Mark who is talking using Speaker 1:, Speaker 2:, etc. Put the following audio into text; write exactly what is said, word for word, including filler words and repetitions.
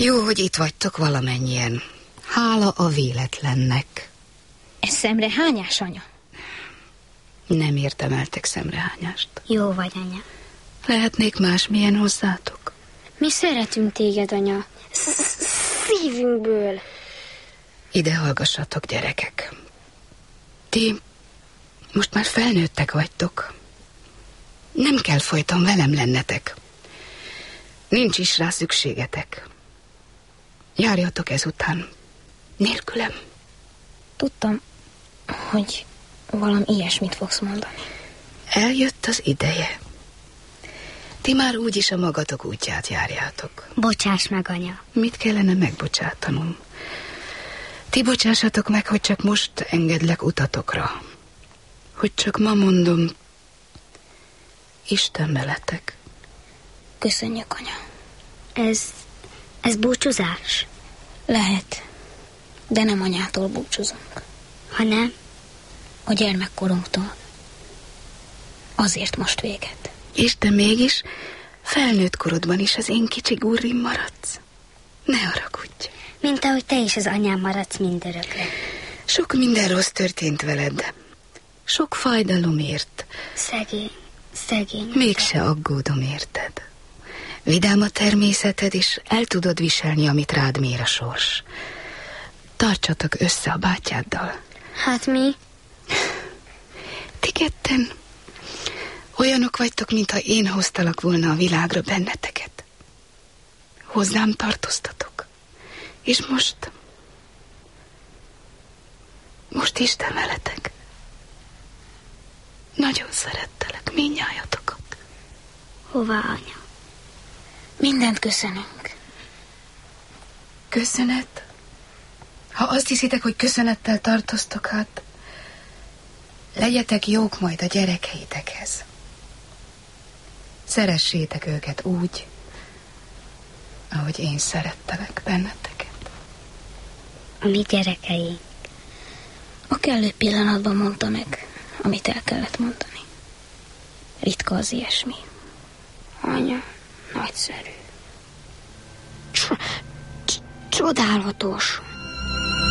Speaker 1: Jó, hogy itt vagytok valamennyien. Hála a véletlennek.
Speaker 2: Ez szemrehányás, anya?
Speaker 1: Nem érdemeltek szemrehányást.
Speaker 3: Jó vagy, anya.
Speaker 1: Lehetnék másmilyen hozzátok?
Speaker 3: Mi szeretünk téged, anya. Szívünkből.
Speaker 1: Ide hallgassatok, gyerekek. Ti most már felnőttek vagytok. Nem kell folyton velem lennetek. Nincs is rá szükségetek. Járjatok ezután. Nélkülem.
Speaker 2: Tudtam, hogy valami ilyesmit fogsz mondani.
Speaker 1: Eljött az ideje. Ti már úgyis a magatok útját járjátok.
Speaker 3: Bocsáss meg, anya.
Speaker 1: Mit kellene megbocsátanom? Ti bocsássatok meg, hogy csak most engedlek utatokra. Hogy csak ma mondom, Isten veletek.
Speaker 2: Köszönjük, anya.
Speaker 3: Ez, ez búcsúzás?
Speaker 2: Lehet, de nem anyától búcsúzunk.
Speaker 3: Ha nem?
Speaker 2: A gyermekkorunktól. Azért most véget.
Speaker 1: És te mégis felnőtt korodban is az én kicsi gurrim maradsz. Ne haragudj.
Speaker 3: Mint ahogy te is az anyám maradsz mindörökre.
Speaker 1: Sok minden rossz történt veled. Sok fájdalomért.
Speaker 3: Szegény, szegény.
Speaker 1: Mégse aggódom érted. Vidám a természeted, és el tudod viselni, amit rád mér a sors. Tartsatok össze a bátyáddal.
Speaker 3: Hát mi?
Speaker 1: Ti ketten olyanok vagytok, mintha én hoztalak volna a világra benneteket. Hozzám tartoztatok. És most... Most Isten veletek. Nagyon szerettelek mindnyájatokat.
Speaker 3: Hová, anya?
Speaker 2: Mindent köszönünk.
Speaker 1: Köszönet? Ha azt hiszitek, hogy köszönettel tartoztok, hát legyetek jók majd a gyerekeitekhez. Szeressétek őket úgy, ahogy én szerettelek benneteket.
Speaker 3: A mi gyerekeink.
Speaker 2: A kellő pillanatban mondta meg, amit el kellett mondani. Ritka az ilyesmi.
Speaker 3: Anya, nagyszerű. Csodálatos.